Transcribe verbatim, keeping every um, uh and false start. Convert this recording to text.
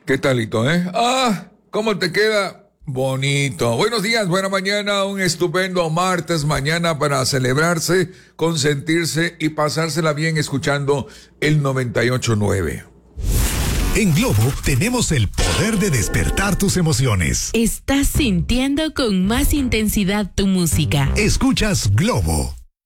¿Qué talito, eh? Ah, ¿cómo te queda? Bonito. Buenos días, buena mañana, un estupendo martes mañana para celebrarse, consentirse y pasársela bien escuchando el noventa y ocho nueve. En Globo tenemos el poder de despertar tus emociones. Estás sintiendo con más intensidad tu música. Escuchas Globo.